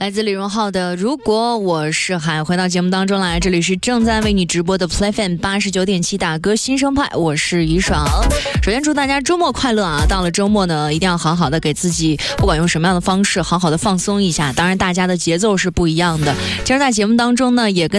来自李荣浩的如果我是海，回到节目当中来，这里是正在为你直播的 PlayFM 89.7打歌新生派，我是怡爽。首先祝大家周末快乐啊！到了周末呢，一定要好好的给自己，不管用什么样的方式，好好的放松一下。当然大家的节奏是不一样的。今儿在节目当中呢，也跟